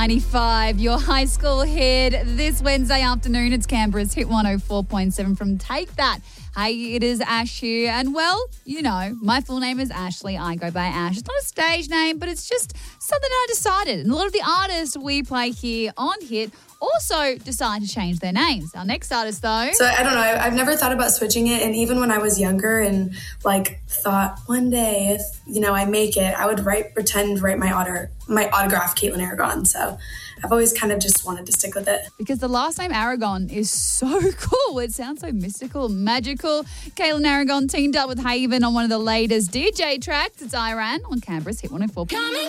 95, your high school hit this Wednesday afternoon. It's Canberra's Hit 104.7 from Take That. Hey, it is Ash here. And well, you know, my full name is Ashley. I go by Ash. It's not a stage name, but it's just something I decided. And a lot of the artists we play here on Hit also decide to change their names. Our next artist, though. So I don't know. I've never thought about switching it. And even when I was younger and thought one day if, I make it, I would pretend to write my autograph, Caitlin Aragon. So I've always kind of just wanted to stick with it. Because the last name Aragon is so cool. It sounds so mystical, magical. Caitlin Aragon teamed up with Haven on one of the latest DJ tracks. It's Iran on Canberra's Hit 104.